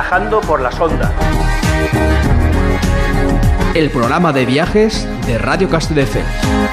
Viajando por las ondas. El programa de viajes de Radio Castelldefels.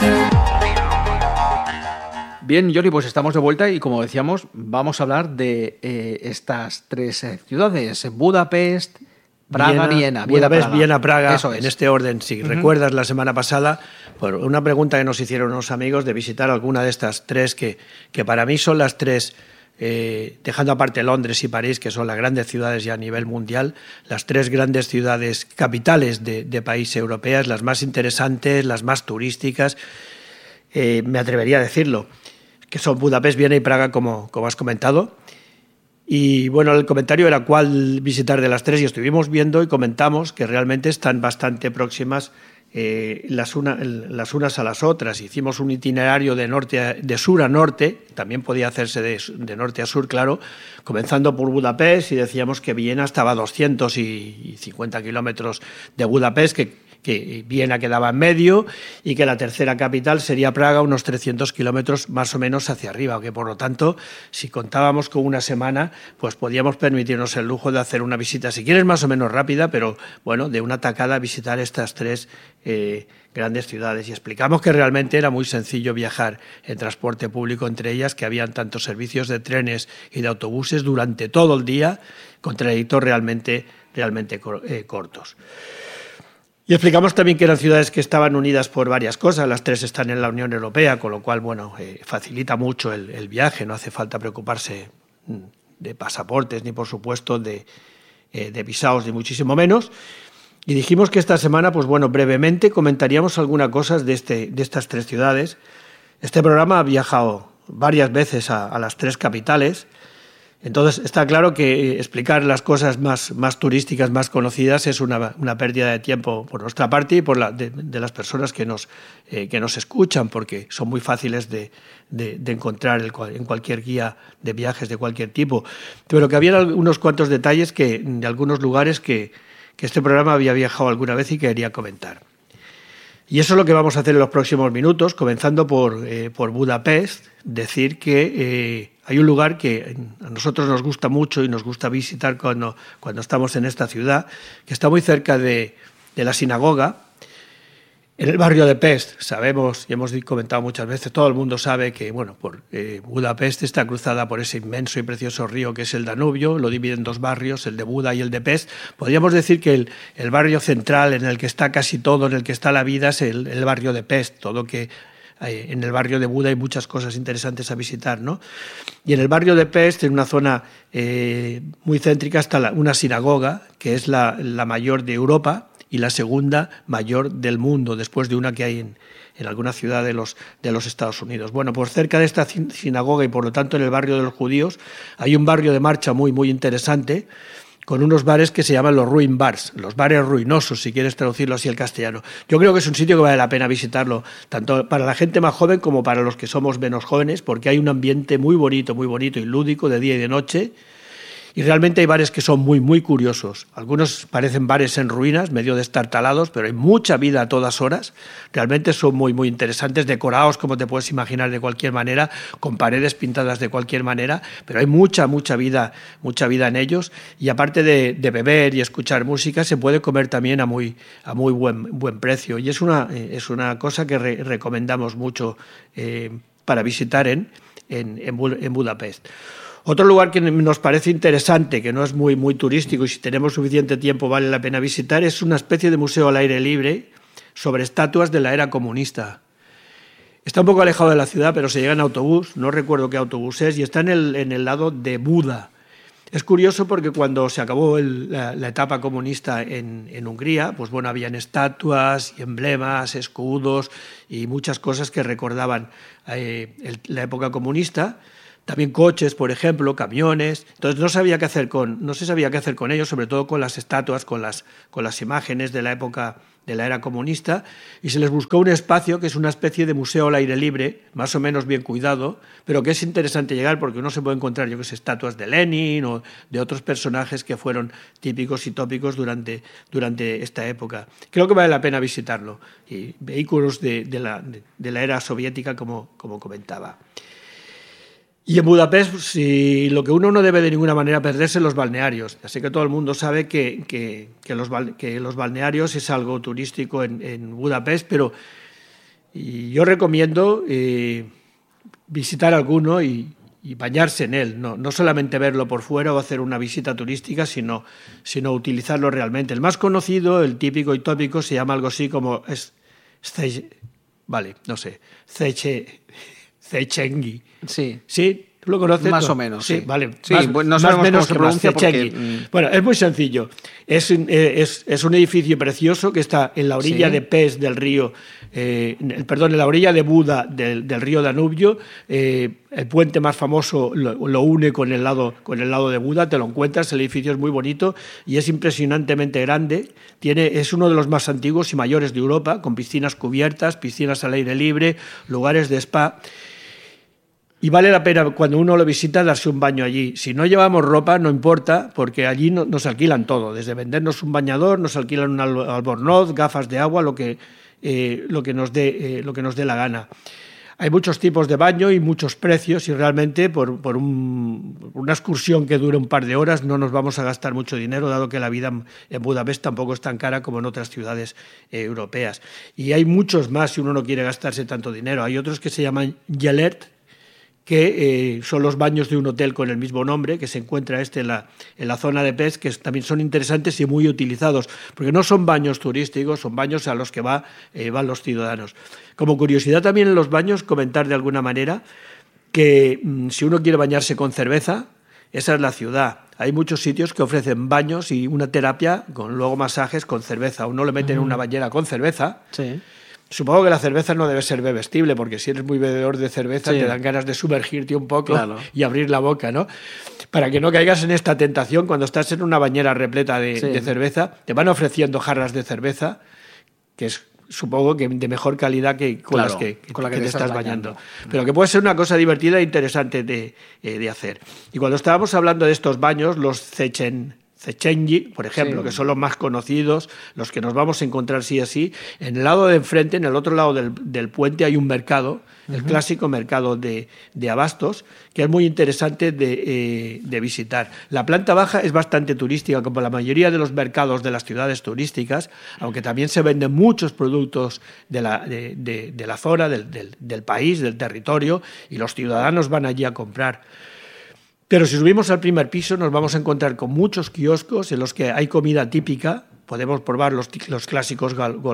Bien, Jordi, pues estamos de vuelta y como decíamos, vamos a hablar de estas tres ciudades, Budapest, Praga, Viena. Budapest, Viena, Praga, Eso es. En este orden. Si recuerdas la semana pasada, por una pregunta que nos hicieron unos amigos de visitar alguna de estas tres que para mí son las tres, dejando aparte Londres y París, que son las grandes ciudades ya a nivel mundial, las tres grandes ciudades capitales de países europeas, las más interesantes, las más turísticas, me atrevería a decirlo, que son Budapest, Viena y Praga, como has comentado. Y bueno, el comentario era cuál visitar de las tres y estuvimos viendo y comentamos que realmente están bastante próximas las unas a las otras. Hicimos un itinerario de sur a norte, también podía hacerse de norte a sur, claro, comenzando por Budapest y decíamos que Viena estaba a 250 kilómetros de Budapest, que Viena quedaba en medio y que la tercera capital sería Praga, unos 300 kilómetros más o menos hacia arriba, que por lo tanto, si contábamos con una semana, pues podíamos permitirnos el lujo de hacer una visita, si quieres más o menos rápida, pero bueno, de una tacada visitar estas tres grandes ciudades. Y explicamos que realmente era muy sencillo viajar en transporte público entre ellas, que habían tantos servicios de trenes y de autobuses durante todo el día, con trayectos realmente cortos. Y explicamos también que eran ciudades que estaban unidas por varias cosas. Las tres están en la Unión Europea, con lo cual, bueno, facilita mucho el viaje. No hace falta preocuparse de pasaportes ni, por supuesto, de visados, ni muchísimo menos. Y dijimos que esta semana, pues bueno, brevemente comentaríamos algunas cosas de estas tres ciudades. Este programa ha viajado varias veces a las tres capitales. Entonces, está claro que explicar las cosas más turísticas, más conocidas, es una pérdida de tiempo por nuestra parte y de las personas que nos escuchan, porque son muy fáciles de encontrar en cualquier guía de viajes de cualquier tipo. Pero que había unos cuantos detalles de algunos lugares que este programa había viajado alguna vez y quería comentar. Y eso es lo que vamos a hacer en los próximos minutos, comenzando por Budapest. Decir que hay un lugar que a nosotros nos gusta mucho y nos gusta visitar cuando estamos en esta ciudad, que está muy cerca de la sinagoga, en el barrio de Pest. Sabemos, y hemos comentado muchas veces, todo el mundo sabe que Budapest está cruzada por ese inmenso y precioso río que es el Danubio, lo divide en dos barrios, el de Buda y el de Pest. Podríamos decir que el barrio central en el que está casi todo, en el que está la vida, es el barrio de Pest, todo que en el barrio de Buda hay muchas cosas interesantes a visitar, ¿no? Y en el barrio de Pest, en una zona muy céntrica, está una sinagoga, que es la mayor de Europa y la segunda mayor del mundo, después de una que hay en alguna ciudad de los Estados Unidos. Bueno, pues cerca de esta sinagoga y por lo tanto en el barrio de los judíos hay un barrio de marcha muy, muy interesante, con unos bares que se llaman los ruin bars, los bares ruinosos, si quieres traducirlo así al castellano. Yo creo que es un sitio que vale la pena visitarlo, tanto para la gente más joven como para los que somos menos jóvenes, porque hay un ambiente muy bonito y lúdico de día y de noche. Y realmente hay bares que son muy, muy curiosos. Algunos parecen bares en ruinas, medio destartalados, pero hay mucha vida a todas horas. Realmente son muy, muy interesantes, decorados, como te puedes imaginar, de cualquier manera, con paredes pintadas de cualquier manera, pero hay mucha vida en ellos. Y aparte de beber y escuchar música, se puede comer también a muy buen precio. Y es una cosa que recomendamos mucho para visitar en Budapest. Otro lugar que nos parece interesante, que no es muy, muy turístico y si tenemos suficiente tiempo vale la pena visitar, es una especie de museo al aire libre sobre estatuas de la era comunista. Está un poco alejado de la ciudad, pero se llega en autobús, no recuerdo qué autobús es, y está en el lado de Buda. Es curioso porque cuando se acabó la etapa comunista en Hungría, pues bueno, habían estatuas y emblemas, escudos y muchas cosas que recordaban la época comunista. También coches, por ejemplo, camiones. Entonces no se sabía qué hacer con ellos, sobre todo con las estatuas, con las imágenes de la época de la era comunista, y se les buscó un espacio que es una especie de museo al aire libre, más o menos bien cuidado, pero que es interesante llegar porque uno se puede encontrar, estatuas de Lenin o de otros personajes que fueron típicos y tópicos durante esta época. Creo que vale la pena visitarlo. Y vehículos de la era soviética, como comentaba. Y en Budapest, si lo que uno no debe de ninguna manera perderse, los balnearios. Así que todo el mundo sabe que los balnearios es algo turístico en Budapest, pero yo recomiendo visitar alguno y bañarse en él, no solamente verlo por fuera o hacer una visita turística, sino utilizarlo realmente. El más conocido, el típico y tópico, se llama algo así como Széchenyi. Sí. ¿Sí? ¿Tú lo conoces? Más o menos, sí. Vale. Sí, no sabemos cómo se pronuncia porque... Bueno, es muy sencillo. Es un edificio precioso que está en la orilla de Pest del río, en la orilla de Buda del río Danubio. El puente más famoso lo une con el lado de Buda, te lo encuentras, el edificio es muy bonito y es impresionantemente grande. Es uno de los más antiguos y mayores de Europa, con piscinas cubiertas, piscinas al aire libre, lugares de spa. Y vale la pena cuando uno lo visita darse un baño allí. Si no llevamos ropa, no importa, porque allí nos alquilan todo. Desde vendernos un bañador, nos alquilan un albornoz, gafas de agua, lo que nos dé la gana. Hay muchos tipos de baño y muchos precios y realmente por una excursión que dure un par de horas no nos vamos a gastar mucho dinero, dado que la vida en Budapest tampoco es tan cara como en otras ciudades europeas. Y hay muchos más si uno no quiere gastarse tanto dinero. Hay otros que se llaman Jelet, que son los baños de un hotel con el mismo nombre, que se encuentra en la zona de Pest, que también son interesantes y muy utilizados, porque no son baños turísticos, son baños a los que van los ciudadanos. Como curiosidad también en los baños, comentar de alguna manera que si uno quiere bañarse con cerveza, esa es la ciudad. Hay muchos sitios que ofrecen baños y una terapia con luego masajes con cerveza. Uno le mete en una bañera con cerveza. Sí. Supongo que la cerveza no debe ser bebestible, porque si eres muy bebedor de cerveza te dan ganas de sumergirte un poco y abrir la boca, ¿no? Para que no caigas en esta tentación, cuando estás en una bañera repleta de cerveza, te van ofreciendo jarras de cerveza, que es, supongo que de mejor calidad que con las que te estás bañando. Pero que puede ser una cosa divertida e interesante de hacer. Y cuando estábamos hablando de estos baños, los Széchenyi, por ejemplo, que son los más conocidos, los que nos vamos a encontrar sí así, en el lado de enfrente, en el otro lado del puente, hay un mercado, el clásico mercado de abastos, que es muy interesante de visitar. La planta baja es bastante turística, como la mayoría de los mercados de las ciudades turísticas, aunque también se venden muchos productos de la zona, del país, del territorio, y los ciudadanos van allí a comprar. Pero si subimos al primer piso nos vamos a encontrar con muchos kioscos en los que hay comida típica. Podemos probar los clásicos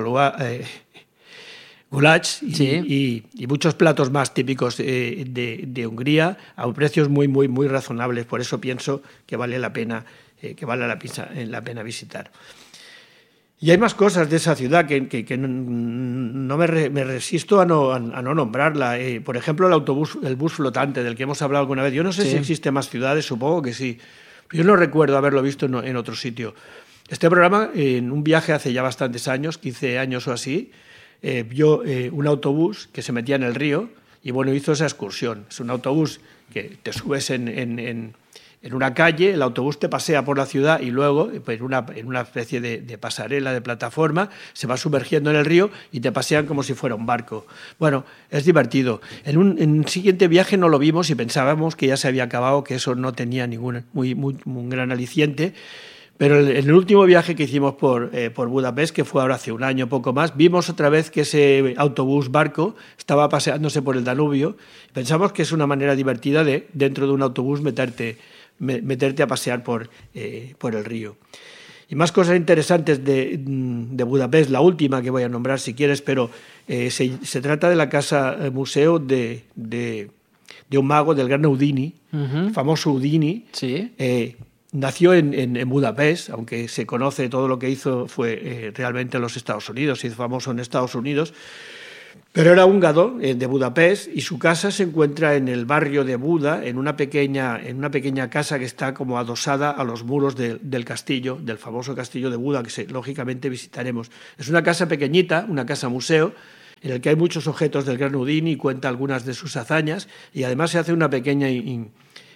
goulash y muchos platos más típicos de Hungría a precios muy, muy, muy razonables. Por eso pienso que vale la pena visitar. Y hay más cosas de esa ciudad que no me resisto a no nombrarla. Por ejemplo, el bus flotante del que hemos hablado alguna vez. Yo no sé si existe más ciudades, supongo que sí. Yo no recuerdo haberlo visto en otro sitio. Este programa, en un viaje hace ya bastantes años, 15 años o así, vio un autobús que se metía en el río y bueno, hizo esa excursión. Es un autobús que te subes en una calle, el autobús te pasea por la ciudad y luego, pues, en una especie de pasarela, de plataforma, se va sumergiendo en el río y te pasean como si fuera un barco. Bueno, es divertido. En un siguiente viaje no lo vimos y pensábamos que ya se había acabado, que eso no tenía ningún un gran aliciente. Pero en el último viaje que hicimos por Budapest, que fue ahora hace un año, poco más, vimos otra vez que ese autobús barco estaba paseándose por el Danubio. Pensamos que es una manera divertida de, dentro de un autobús, meterte a pasear por el río. Y más cosas interesantes de Budapest, la última que voy a nombrar si quieres, pero se trata de la casa museo de un mago, del gran Houdini, el famoso Houdini. Sí. Nació en Budapest, aunque se conoce todo lo que hizo fue realmente en los Estados Unidos, se hizo famoso en Estados Unidos, pero era húngaro de Budapest y su casa se encuentra en el barrio de Buda, en una pequeña casa que está como adosada a los muros del castillo, del famoso castillo de Buda, que lógicamente visitaremos. Es una casa pequeñita, una casa museo, en el que hay muchos objetos del gran Houdini y cuenta algunas de sus hazañas y además se hace una pequeña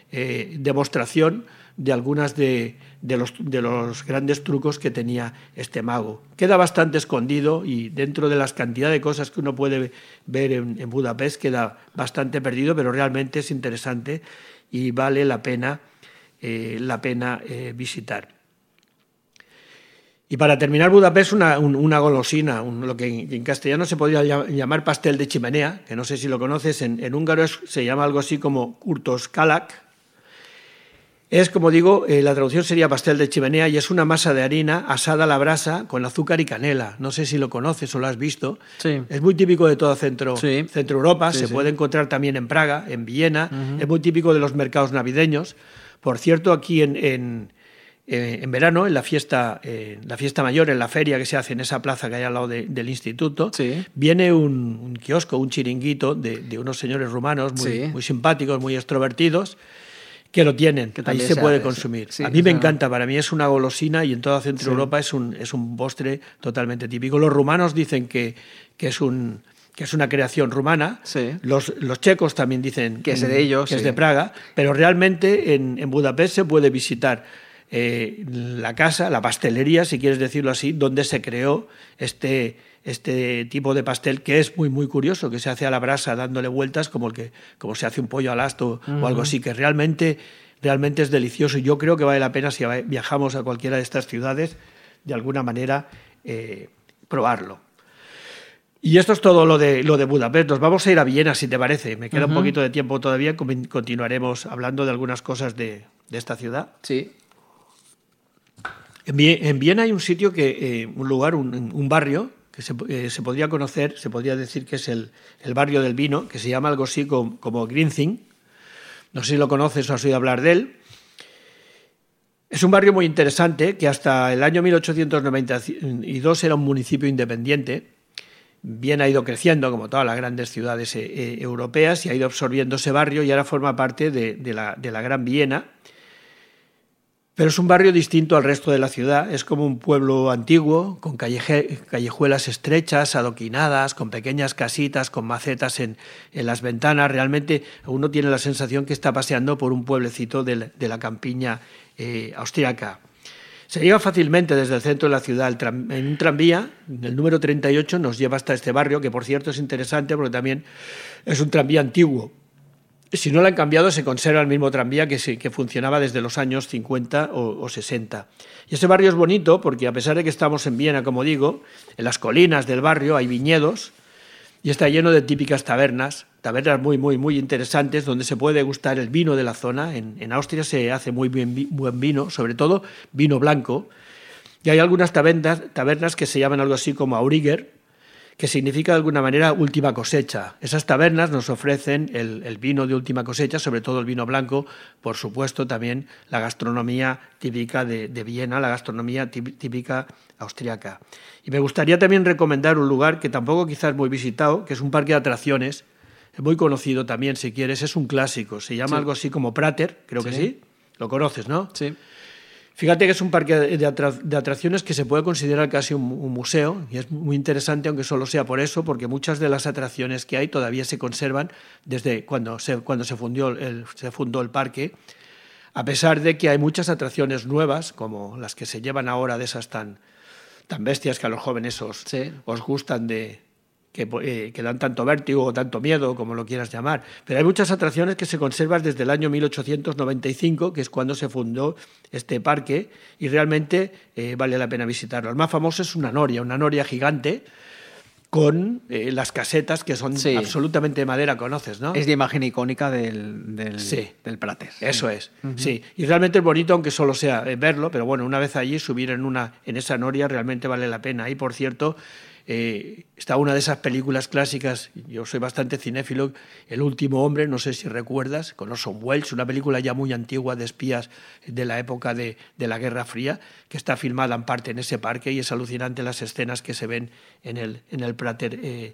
demostración de algunas de los grandes trucos que tenía este mago. Queda bastante escondido y dentro de las cantidad de cosas que uno puede ver en Budapest queda bastante perdido, pero realmente es interesante y vale la pena visitar. Y para terminar, Budapest una golosina, lo que en castellano se podría llamar pastel de chimenea, que no sé si lo conoces, en húngaro se llama algo así como kurtoszkalak. Es, como digo, la traducción sería pastel de chimenea y es una masa de harina asada a la brasa con azúcar y canela. No sé si lo conoces o lo has visto. Sí. Es muy típico de toda Centro Europa, Sí, se puede encontrar también en Praga, en Viena, es muy típico de los mercados navideños. Por cierto, aquí en verano, en la fiesta mayor, en la feria que se hace en esa plaza que hay al lado del instituto, viene un kiosco, un chiringuito de unos señores rumanos muy simpáticos, muy extrovertidos, que lo tienen, que ahí se puede consumir. Sí, a mí me encanta, para mí es una golosina y en toda Centro Europa es un postre totalmente típico. Los rumanos dicen que es una creación rumana. Sí. Los checos también dicen que es de ellos, que es de Praga, pero realmente en Budapest se puede visitar la casa, la pastelería, si quieres decirlo así, donde se creó este tipo de pastel, que es muy curioso, que se hace a la brasa dándole vueltas como se hace un pollo al asto o algo así, que realmente es delicioso y yo creo que vale la pena, si viajamos a cualquiera de estas ciudades, de alguna manera probarlo. Y esto es todo lo de Budapest. Nos vamos a ir a Viena, si te parece. Me queda un poquito de tiempo todavía, continuaremos hablando de algunas cosas de esta ciudad. Sí. En Viena hay un sitio, un lugar, un barrio, que se podría conocer, se podría decir que es el barrio del vino, que se llama algo así como Grinzing. No sé si lo conoces o has oído hablar de él. Es un barrio muy interesante, que hasta el año 1892 era un municipio independiente. Viena ha ido creciendo, como todas las grandes ciudades europeas, y ha ido absorbiendo ese barrio y ahora forma parte de la Gran Viena. Pero es un barrio distinto al resto de la ciudad, es como un pueblo antiguo, con callejuelas estrechas, adoquinadas, con pequeñas casitas, con macetas en las ventanas. Realmente uno tiene la sensación que está paseando por un pueblecito de la campiña austríaca. Se llega fácilmente desde el centro de la ciudad en un tranvía, el número 38 nos lleva hasta este barrio, que por cierto es interesante porque también es un tranvía antiguo. Si no lo han cambiado, se conserva el mismo tranvía que funcionaba desde los años 50 o 60. Y ese barrio es bonito porque, a pesar de que estamos en Viena, como digo, en las colinas del barrio hay viñedos y está lleno de típicas tabernas muy interesantes donde se puede degustar el vino de la zona. En Austria se hace muy buen vino, sobre todo vino blanco. Y hay algunas tabernas que se llaman algo así como Auriger, que significa de alguna manera última cosecha. Esas tabernas nos ofrecen el vino de última cosecha, sobre todo el vino blanco, por supuesto también la gastronomía típica de Viena, la gastronomía típica austriaca. Y me gustaría también recomendar un lugar que tampoco quizás muy visitado, que es un parque de atracciones, muy conocido también, si quieres, es un clásico, se llama algo así como Prater, creo que sí, lo conoces, ¿no? Sí. Fíjate que es un parque de atracciones que se puede considerar casi un museo y es muy interesante, aunque solo sea por eso, porque muchas de las atracciones que hay todavía se conservan desde cuando se fundó el parque, a pesar de que hay muchas atracciones nuevas, como las que se llevan ahora de esas tan bestias que a los jóvenes os gustan que dan tanto vértigo o tanto miedo, como lo quieras llamar. Pero hay muchas atracciones que se conservan desde el año 1895, que es cuando se fundó este parque, y realmente vale la pena visitarlo. El más famoso es una noria gigante, con las casetas que son absolutamente de madera, conoces, ¿no? Es de imagen icónica del Prater. Eso es, sí. Y realmente es bonito, aunque solo sea verlo, pero bueno, una vez allí, subir en esa noria realmente vale la pena. Y, por cierto, está una de esas películas clásicas, yo soy bastante cinéfilo, El último hombre, no sé si recuerdas, con Orson Welles, una película ya muy antigua de espías de la época de la Guerra Fría, que está filmada en parte en ese parque y es alucinante las escenas que se ven en el Prater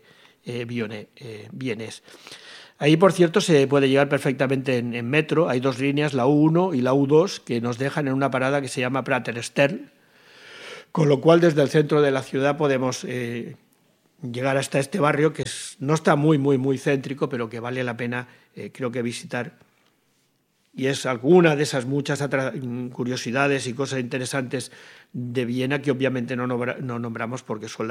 vienés. Ahí, por cierto, se puede llegar perfectamente en metro, hay dos líneas, la U1 y la U2, que nos dejan en una parada que se llama Prater Stern, con lo cual desde el centro de la ciudad podemos llegar hasta este barrio, que no está muy céntrico, pero que vale la pena, creo que visitar. y es alguna de esas muchas curiosidades y cosas interesantes de Viena que obviamente no nombramos porque son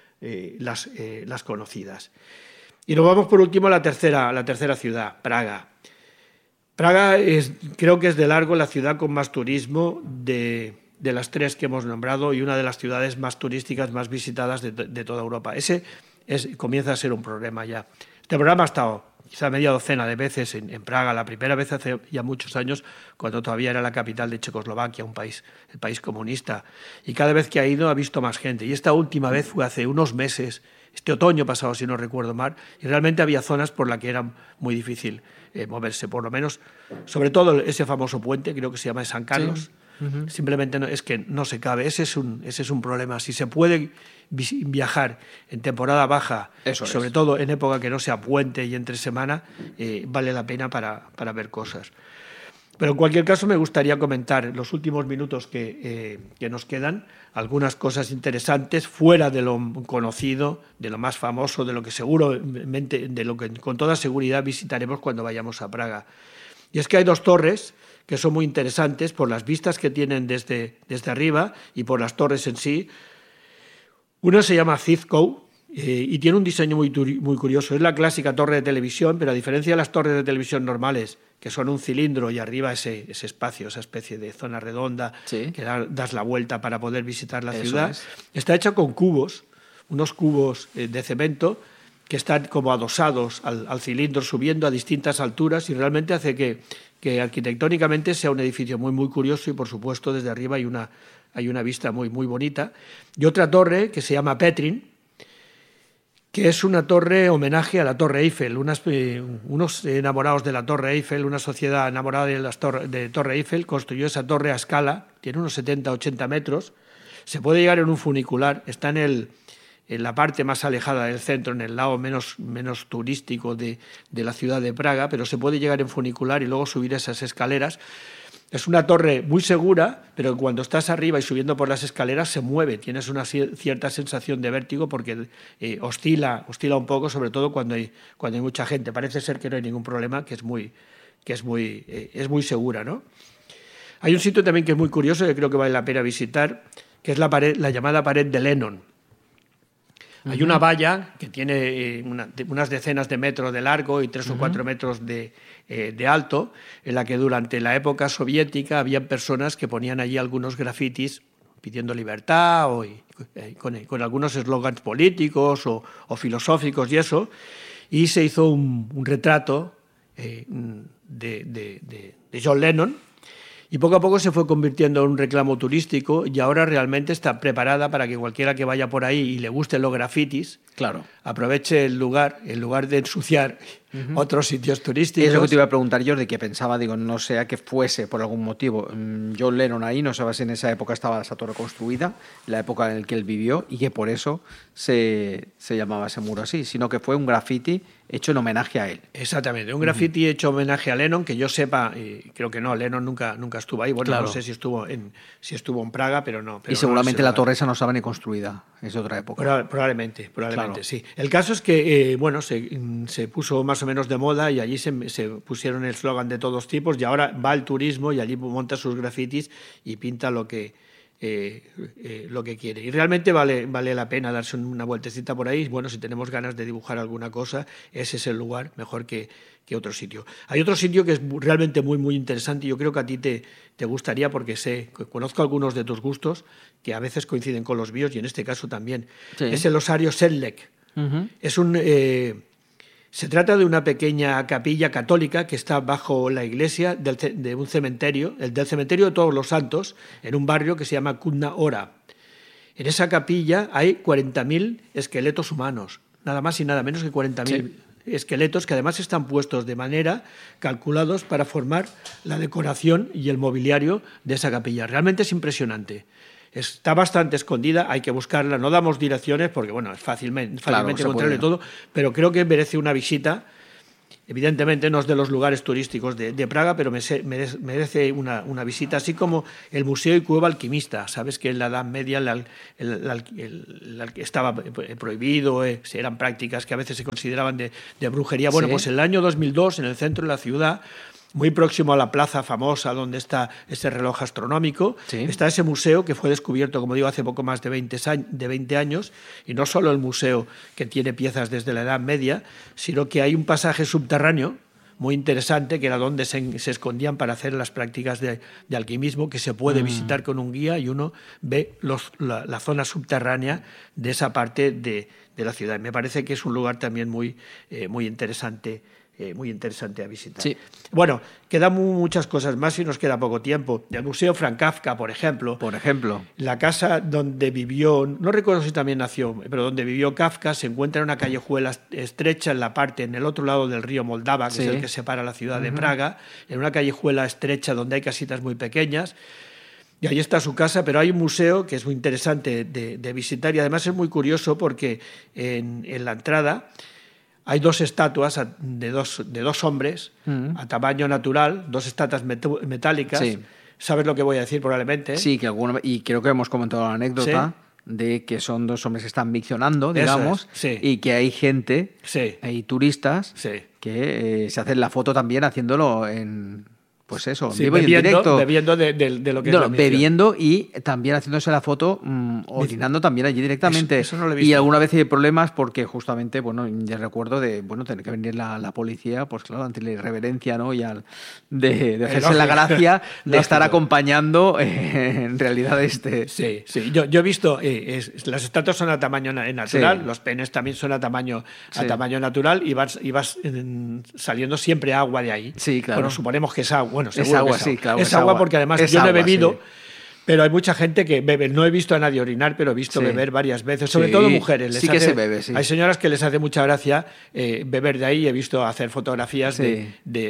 las conocidas. Y nos vamos por último a la tercera ciudad, Praga. Praga creo que es de largo la ciudad con más turismo de las tres que hemos nombrado y una de las ciudades más turísticas, más visitadas de toda Europa. Ese comienza a ser un problema ya. Este programa ha estado quizá media docena de veces en Praga, la primera vez hace ya muchos años, cuando todavía era la capital de Checoslovaquia, el país comunista. Y cada vez que ha ido ha visto más gente. Y esta última vez fue hace unos meses, este otoño pasado, si no recuerdo mal, y realmente había zonas por las que era muy difícil moverse, por lo menos, sobre todo ese famoso puente, creo que se llama de San Carlos. Sí. Simplemente es que no se cabe. Ese es un problema. Si se puede viajar en temporada baja, sobre todo en época que no sea puente y entre semana, vale la pena para ver cosas. Pero en cualquier caso me gustaría comentar en los últimos minutos que nos quedan algunas cosas interesantes fuera de lo conocido, de lo más famoso, de lo que seguramente, de lo que con toda seguridad visitaremos cuando vayamos a Praga. Y es que hay dos torres que son muy interesantes por las vistas que tienen desde arriba y por las torres en sí. Una se llama Zizkow y tiene un diseño muy curioso. Es la clásica torre de televisión, pero a diferencia de las torres de televisión normales, que son un cilindro y arriba ese espacio, esa especie de zona redonda, sí, que das la vuelta para poder visitar la ciudad, está hecha con cubos, unos cubos de cemento que están como adosados al cilindro, subiendo a distintas alturas, y realmente hace que arquitectónicamente sea un edificio muy curioso, y por supuesto desde arriba hay una vista muy bonita. Y otra torre que se llama Petrin, que es una torre homenaje a la Torre Eiffel. Unos enamorados de la Torre Eiffel, una sociedad enamorada de Torre Eiffel, construyó esa torre a escala, tiene unos 70-80 metros, se puede llegar en un funicular, está en la parte más alejada del centro, en el lado menos turístico de la ciudad de Praga, pero se puede llegar en funicular y luego subir esas escaleras. Es una torre muy segura, pero cuando estás arriba y subiendo por las escaleras se mueve, tienes una cierta sensación de vértigo porque oscila un poco, sobre todo cuando hay mucha gente. Parece ser que no hay ningún problema, que es muy segura, ¿no? Hay un sitio también que es muy curioso, que creo que vale la pena visitar, que es la llamada pared de Lennon. Hay una valla que tiene unas decenas de metros de largo y 3 o 4 metros de alto, en la que durante la época soviética había personas que ponían allí algunos grafitis pidiendo libertad con algunos eslogans políticos o filosóficos y eso, y se hizo un retrato de John Lennon. Y poco a poco se fue convirtiendo en un reclamo turístico y ahora realmente está preparada para que cualquiera que vaya por ahí y le gusten los grafitis, claro, aproveche el lugar de ensuciar otros sitios turísticos. Es lo que te iba a preguntar yo, de que pensaba, no sea que fuese por algún motivo John Lennon ahí, no sabes si en esa época estaba esa torre construida, la época en la que él vivió, y que por eso se llamaba ese muro así, sino que fue un grafiti hecho en homenaje a él. Exactamente, un grafiti hecho homenaje a Lennon, que yo sepa, creo que no, Lennon nunca estuvo ahí. Bueno, claro, no sé si estuvo en Praga, pero no. Pero y seguramente la torre esa no estaba ni construida, es de otra época. Probablemente, claro, sí. El caso es que, se puso más o menos de moda y allí se pusieron el eslogan de todos tipos, y ahora va el turismo y allí monta sus grafitis y pinta lo que quiere. Y realmente vale la pena darse una vueltecita por ahí. Bueno, si tenemos ganas de dibujar alguna cosa, ese es el lugar mejor que otro sitio. Hay otro sitio que es realmente muy interesante y yo creo que a ti te gustaría, porque conozco algunos de tus gustos que a veces coinciden con los míos y en este caso también. Sí. Es el osario Sedlec. Se trata de una pequeña capilla católica que está bajo la iglesia de un cementerio, del cementerio de Todos los Santos, en un barrio que se llama Kutna Hora. En esa capilla hay 40.000 esqueletos humanos, nada más y nada menos que 40.000 esqueletos, que además están puestos de manera calculados para formar la decoración y el mobiliario de esa capilla. Realmente es impresionante. Está bastante escondida, hay que buscarla, no damos direcciones porque es fácilmente encontrarle todo, pero creo que merece una visita. Evidentemente no es de los lugares turísticos de Praga, pero merece una visita, así como el Museo y Cueva Alquimista. Sabes que en la Edad Media estaba prohibido, eran prácticas que a veces se consideraban de brujería. Bueno, pues en el año 2002, en el centro de la ciudad, muy próximo a la plaza famosa donde está ese reloj astronómico, Sí. está ese museo que fue descubierto, como digo, hace poco más de 20 años, y no solo el museo que tiene piezas desde la Edad Media, sino que hay un pasaje subterráneo muy interesante, que era donde se escondían para hacer las prácticas de alquimismo, que se puede visitar con un guía y uno ve la zona subterránea de esa parte de la ciudad. Me parece que es un lugar también muy interesante. Muy interesante a visitar. Sí. Bueno, quedan muchas cosas más y nos queda poco tiempo. El Museo Franz Kafka, por ejemplo. Por ejemplo. La casa donde vivió, no recuerdo si también nació, pero donde vivió Kafka se encuentra en una callejuela estrecha en el otro lado del río Moldava, que Sí. es el que separa la ciudad de Praga, en una callejuela estrecha donde hay casitas muy pequeñas. Y ahí está su casa, pero hay un museo que es muy interesante de visitar y además es muy curioso porque en la entrada hay dos estatuas de dos hombres a tamaño natural, dos estatuas metálicas. Sí. ¿Sabes lo que voy a decir probablemente? Sí, y creo que hemos comentado la anécdota de que son dos hombres que están miccionando, digamos, sí. y que hay gente, Sí. hay turistas Sí. que se hacen la foto también haciéndolo en... Pues eso, en Sí, vivo y en directo. bebiendo de lo que es la misión. Bebiendo y también haciéndose la foto, orinando también allí directamente. Eso no lo he visto. Y alguna vez hay problemas porque justamente, bueno, ya recuerdo de, bueno, tener que venir la policía, pues claro, ante la irreverencia, ¿no? Y de hacerse la gracia de estar acompañando en realidad Sí, sí. Yo he visto, las estatuas son a tamaño natural, Sí. los penes también son a tamaño Sí. natural y vas saliendo siempre agua de ahí. Sí, claro. Bueno, suponemos que es agua. Bueno, Es seguro agua, que es sí, agua. claro, Es es agua agua. porque además Es yo no he agua, bebido, sí. pero hay mucha gente que bebe. No he visto a nadie orinar, pero he visto Sí. beber varias veces, sobre Sí, todo mujeres. sí que se bebe, sí. Hay señoras que les hace mucha gracia beber de ahí y he visto hacer fotografías Sí.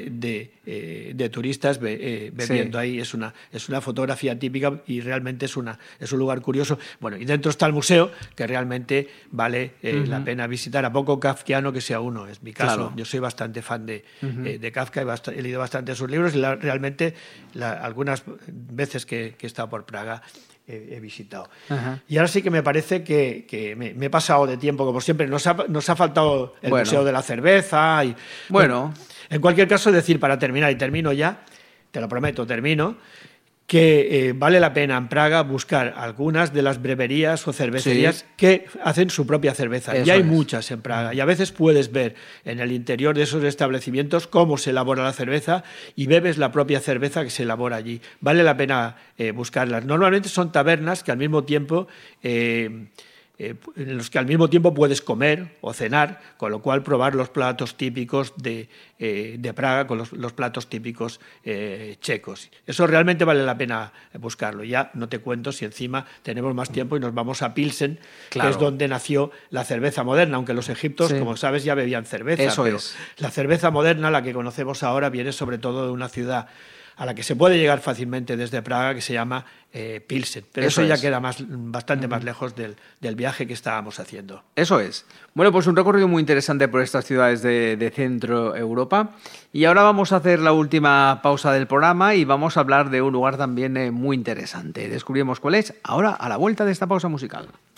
de turistas bebiendo Sí. ahí. Es una fotografía típica y realmente es un lugar curioso. Bueno, y dentro está el museo, que realmente vale la pena visitar, a poco kafkiano que sea uno. Es mi caso. Claro. Yo soy bastante fan de Kafka, he leído bastante sus libros y realmente algunas veces que he estado por Praga he visitado. Ajá. Y ahora sí que me parece que me he pasado de tiempo, como siempre. Nos ha faltado el Bueno. Museo de la Cerveza. Bueno. En cualquier caso, decir, para terminar, y termino ya, te lo prometo, termino, que vale la pena en Praga buscar algunas de las breverías o cervecerías Sí. que hacen su propia cerveza. Eso Y hay es. muchas en Praga. Y a veces puedes ver en el interior de esos establecimientos cómo se elabora la cerveza y bebes la propia cerveza que se elabora allí. Vale la pena buscarlas. Normalmente son tabernas que al mismo tiempo... en los que al mismo tiempo puedes comer o cenar, con lo cual probar los platos típicos de Praga con los platos típicos checos. Eso realmente vale la pena buscarlo. Ya no te cuento si encima tenemos más tiempo y nos vamos a Pilsen, Claro. que es donde nació la cerveza moderna, aunque los egipcios, Sí. como sabes, ya bebían cerveza. Eso pero es. La cerveza moderna, la que conocemos ahora, viene sobre todo de una ciudad a la que se puede llegar fácilmente desde Praga, que se llama Pilsen. Pero eso ya es. queda bastante más lejos del viaje que estábamos haciendo. Eso es. Bueno, pues un recorrido muy interesante por estas ciudades de Centro Europa. Y ahora vamos a hacer la última pausa del programa y vamos a hablar de un lugar también muy interesante. Descubrimos cuál es ahora a la vuelta de esta pausa musical.